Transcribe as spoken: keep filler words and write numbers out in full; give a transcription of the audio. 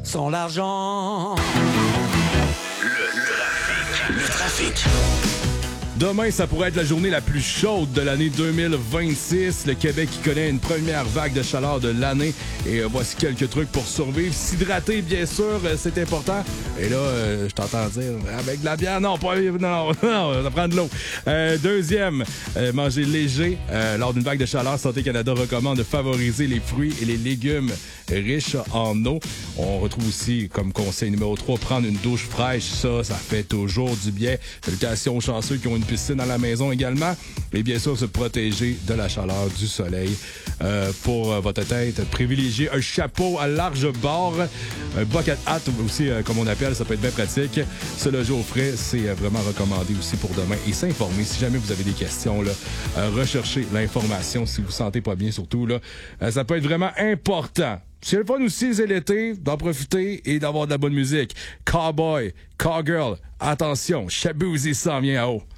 sans l'argent. Le trafic. Demain, ça pourrait être la journée la plus chaude de l'année deux mille vingt-six. Le Québec qui connaît une première vague de chaleur de l'année. Et euh, voici quelques trucs pour survivre. S'hydrater, bien sûr, euh, c'est important. Et là, euh, je t'entends dire, avec de la bière, non, pas, non, non, ça prend de l'eau. Euh, deuxième, euh, manger léger. Euh, lors d'une vague de chaleur, Santé Canada recommande de favoriser les fruits et les légumes riches en eau. On retrouve aussi, comme conseil numéro trois, prendre une douche fraîche. Ça, ça fait toujours du bien. Salutations aux chanceux qui ont une piscine à la maison également. Et bien sûr, se protéger de la chaleur du soleil. Euh, pour euh, votre tête, privilégiez un chapeau à large bord. Un bucket hat aussi, euh, comme on appelle, ça peut être bien pratique. Se loger au frais, c'est euh, vraiment recommandé aussi pour demain. Et s'informer, si jamais vous avez des questions, là, euh, recherchez l'information si vous vous sentez pas bien surtout. Là, euh, ça peut être vraiment important. C'est le fun aussi, c'est l'été, d'en profiter et d'avoir de la bonne musique. Cowboy, Cowgirl, attention, Shaboozey s'en vient à haut.